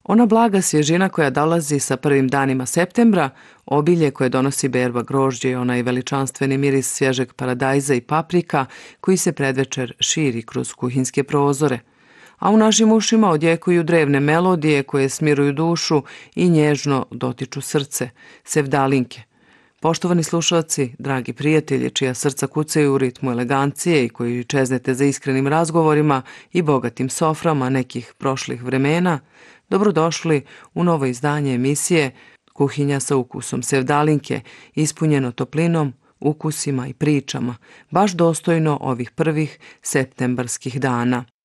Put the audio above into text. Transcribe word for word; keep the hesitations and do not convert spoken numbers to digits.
Ona blaga svježina koja dolazi sa prvim danima septembra, obilje koje donosi berba grožđe i onaj veličanstveni miris svježeg paradajza i paprika koji se predvečer širi kroz kuhinske prozore. A u našim ušima odjekuju drevne melodije koje smiruju dušu i nježno dotiču srce, sevdalinke. Poštovani slušalci, dragi prijatelji, čija srca kucaju u ritmu elegancije i koji čeznete za iskrenim razgovorima i bogatim soframa nekih prošlih vremena, dobrodošli u novo izdanje emisije Kuhinja sa ukusom sevdalinke, ispunjeno toplinom, ukusima i pričama, baš dostojno ovih prvih septembarskih dana.